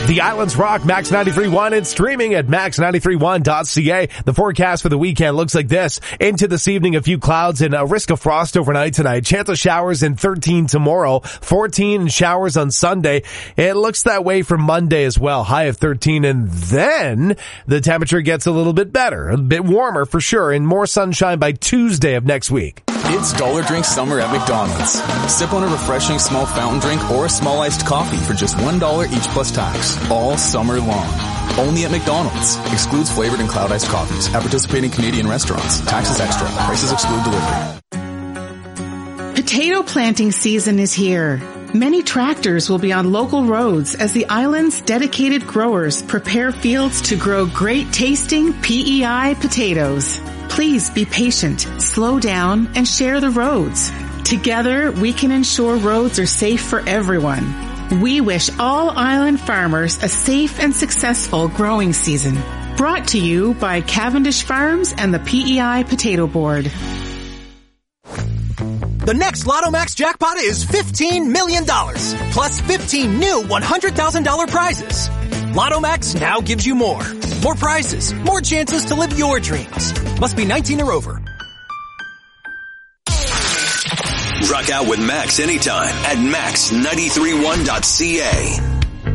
The Islands Rock Max 93.1 and streaming at max931.ca. The forecast for the weekend looks like this. Into this evening, a few clouds and a risk of frost overnight tonight. Chance of showers in 13 tomorrow, 14 showers on Sunday. It looks that way for Monday as well. High of 13, and then the temperature gets a little bit better, a bit warmer for sure, and more sunshine by Tuesday of next week. It's Dollar Drink Summer at McDonald's. Sip on a refreshing small fountain drink or a small iced coffee for just $1 each plus tax. All summer long. Only at McDonald's. Excludes flavored and cloud iced coffees. At participating Canadian restaurants. Taxes extra. Prices exclude delivery. Potato planting season is here. Many tractors will be on local roads as the island's dedicated growers prepare fields to grow great tasting PEI potatoes. Please be patient, slow down, and share the roads. Together, we can ensure roads are safe for everyone. We wish all island farmers a safe and successful growing season. Brought to you by Cavendish Farms and the PEI Potato Board. The next Lotto Max jackpot is $15 million, plus 15 new $100,000 prizes. Lotto Max now gives you more. More prizes, more chances to live your dreams. Must be 19 or over. Rock out with Max anytime at max931.ca.